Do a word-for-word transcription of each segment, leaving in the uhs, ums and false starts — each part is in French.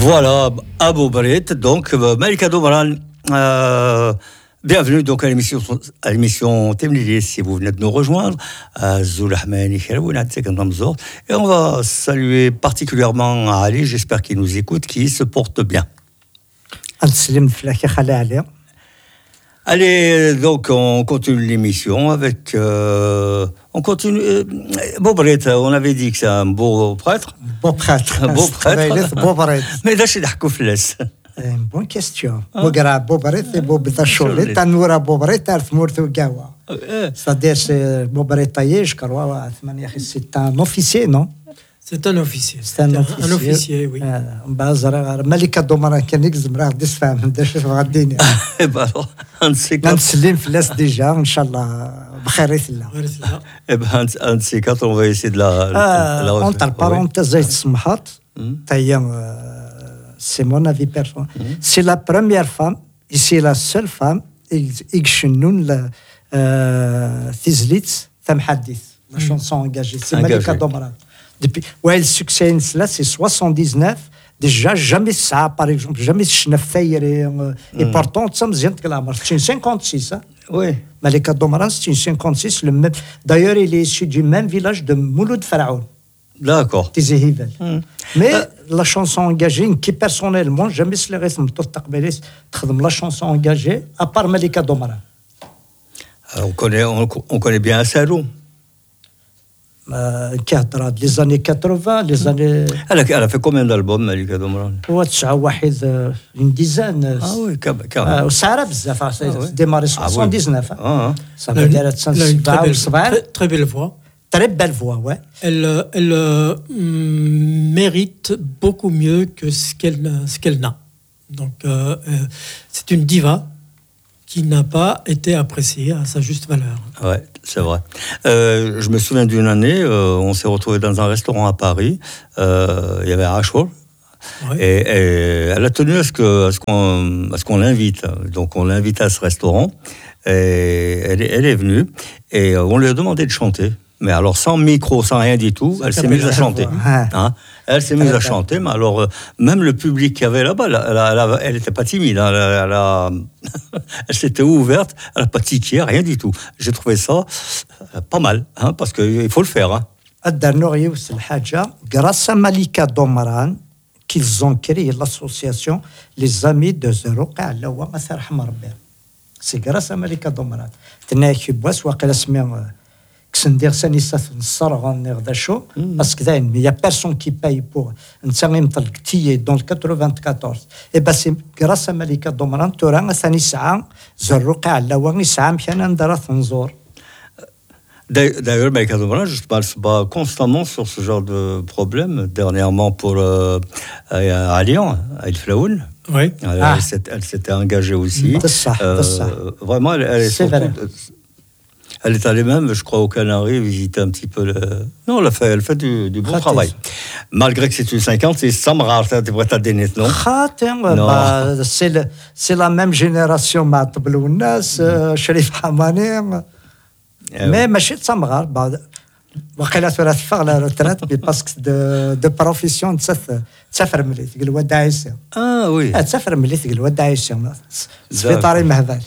Voilà, à Beaubret, donc Malika Domaran, euh, bienvenue donc à l'émission, à l'émission Temlili, si vous venez de nous rejoindre, à Zoulahmani Khelwouna, et on va saluer particulièrement Ali, j'espère qu'il nous écoute, qui se porte bien. Allez, donc on continue l'émission avec... Euh, on continue... Euh, Beaubret, on avait dit que c'est un beau prêtre. Beau prêtre. Un beau prêtre. Beau prêtre. Mais là, c'est d'Arcoufles. Une bonne question. Beaubret, Beaubret, c'est Beaubret. Cholet, Tanoura Beaubret, Arthmourtou Gawa. C'est-à-dire, c'est Beaubret taillé, je crois, c'est un officier, non? C'est un officier. C'est un officier. Un officier, oui. Malika Domaran كان يكذب راه ديس فاهم داش غاديني. Eh ben alors, un de ces quatre. نسلم فلاس déjà ان شاء الله بخير يسلا. Eh ben un de ces quatre, on va essayer de la. la entre parenthèses زيت السمحات. تايا c'est mon avis personnel. C'est la première femme et c'est la seule femme يكشنون لا تزليت ثم حديث. La chanson engagée. C'est Malika Domaran. Depuis, ouais, le succès, là, c'est soixante-dix-neuf. Déjà, jamais ça, par exemple, jamais Chnef et, et mm. pourtant, ça me dit que c'est une cinquante-six. Hein? Oui. Malika Domaran, c'est une cinquante-six. Le même, d'ailleurs, il est issu du même village de Mouloud Pharaon. D'accord. Mm. Mais euh, la chanson engagée, qui personnellement, jamais se le reste, la chanson engagée, à part Malika Domaran. On connaît, on, on connaît bien Assalou. Euh, les années quatre-vingts, les années... Elle a, elle a fait combien d'albums, Malika Domaran? Une dizaine. Ah oui, carrément. Ça a démarré en soixante-dix-neuf. Ah, ça veut dire une très belle, très, très belle voix. Très belle voix, ouais. Elle, elle euh, mérite beaucoup mieux que ce qu'elle, ce qu'elle n'a. Donc, euh, euh, c'est une diva qui n'a pas été appréciée à sa juste valeur. Ouais, c'est vrai. Euh, je me souviens d'une année, euh, on s'est retrouvés dans un restaurant à Paris. Euh, il y avait Ashur. Ouais. Et, et elle a tenu à ce, que, à, ce qu'on, à ce qu'on l'invite. Donc on l'invite à ce restaurant. Et elle, elle est venue. Et on lui a demandé de chanter. Mais alors sans micro, sans rien du tout, elle s'est mise à chanter. Hein? Elle s'est mise à chanter, mais alors euh, même le public qui avait là-bas, elle n'était pas timide, hein, elle, elle, a, elle s'était ouverte, elle n'a pas tiqué, rien du tout. J'ai trouvé ça euh, pas mal, hein, parce qu'il faut le faire. Hein. Grâce à Malika Domaran, qu'ils ont créé l'association Les Amis de Zerouqa Lawa Mathar Hamarber. C'est grâce à Malika Domaran. Tenez, bois, parce qu'il n'y a personne qui paye pour un certain dans le quatre-vingt-quatorze. Et bien c'est grâce à Malika Domaran, tu auras un Nissa, Zarruqa, Lawa, Nissa, Pianandara, Tanzor. D'ailleurs, Malika Domaran, je se bat constamment sur ce genre de problème. Dernièrement, pour euh, à Lyon, à El Flaoun. Oui. Elle, ah. elle, s'était, elle s'était engagée aussi. C'est ça, euh, c'est ça. Vraiment, elle, elle est c'est surtout, elle est allée même, je crois, aux Canaries, visiter un petit peu le... Non, elle fait, elle fait du, du bon travail. Malgré que c'est une cinquante, c'est Samrar, tu devrais t'adonner, non? Non. Bah, c'est, le, c'est la même génération, Matt Blounas, Sherif Hamani. Mais Machid Samrar, bah, وقيلة ولا تفعل la retraite, mais parce que de, de profession, تسافر ملي تقول ود عيسى. Ah oui. تسافر ملي تقول ود عيسى. في طاري مهبل.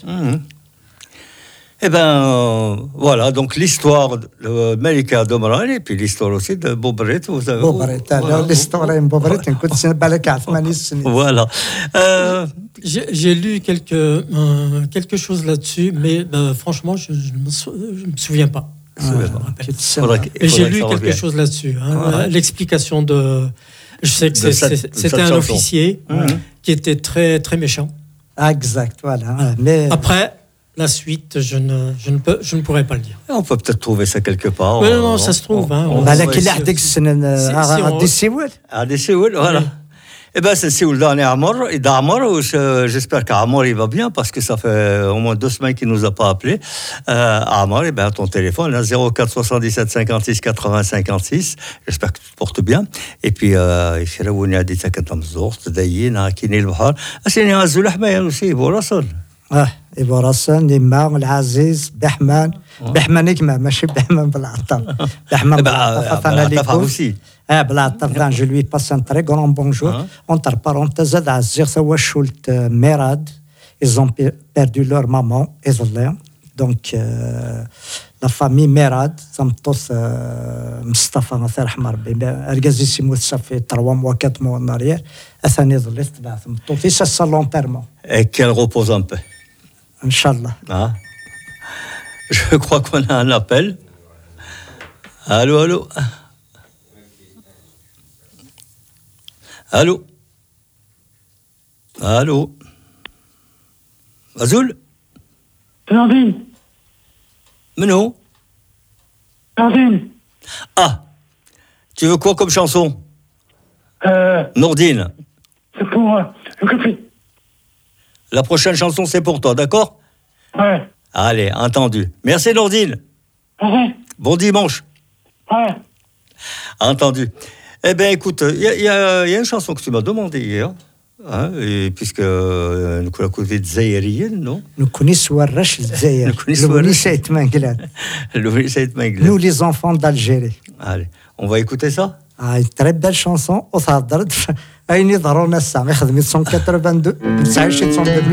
Eh bien, euh, voilà, donc l'histoire de Malika Domaran et puis l'histoire aussi de Beaubret. Beaubret, alors l'histoire de Beaubret, c'est une Voilà. Euh, j'ai, j'ai lu quelque, euh, quelque chose là-dessus, mais euh, franchement, je ne me, sou- me souviens pas. Ah, je faudra, et j'ai lu quelque revienne. chose là-dessus. Hein, ah, l'explication de... Je sais que c'est, cette, c'est, c'était un chanson. officier mmh. qui était très, très méchant. Ah, exact, voilà. Mais... Après... La suite, je ne, je, ne peux, je ne pourrais pas le dire. On peut peut-être trouver ça quelque part. Oui, non, non, ça se trouve. Hein, on, on, on, qui l'a dit que c'est à des Séoul. À des Séoul, voilà. Eh bien, c'est Séoul dans Amor. Et d'Amor, j'espère qu'Amor, il va bien, parce que ça fait au moins deux semaines qu'il ne nous a pas appelé. Euh, Amor, eh bien, ton téléphone, zéro quatre soixante-dix-sept cinquante-six quatre-vingts cinquante-six. J'espère que tu te portes bien. Et puis, il y a des gens qui ont des gens qui ont des gens qui ont اه ابو رسن امام العزيز بحمان بحمان كما ماشي بحمان بالعطا بحمان بالعطا بالعطا aussi Ah, Blatardan, je lui passe un très grand bonjour. Hein? Entre parenthèses, Azir Sawashult Merad, ils ont perdu leur maman, Isolé. Donc, euh, la famille Merad, Zamtos Mustafa Nasser Hamarbi, Ergazi Simou, ça fait trois mois, quatre mois en arrière. Athani Isolé, c'est ça l'enterrement. Et qu'elle repose un peu. Inch'Allah. Ah. Je crois qu'on a un appel. Allô, allô. Allô. Allô. Azoul. Nordine. Menou. Nordine. Ah. Tu veux quoi comme chanson? Euh, Nordine. c'est pour euh, le café. La prochaine chanson, c'est pour toi, d'accord? Ouais. Allez, entendu. Merci, Nordine. Ouais. Bon dimanche. Ouais. Entendu. Eh bien, écoute, il y, y, y a une chanson que tu m'as demandé hier, hein, et puisque euh, nous connaissons des Zaïriennes, non? Nous connaissons Warrash Zaïr. Nous connaissons Warrash. Nous, les enfants d'Algérie. Allez, on va écouter ça? Ah, une très belle chanson. Au Sadr, Aïni Darona Sam, cent quatre-vingt-deux,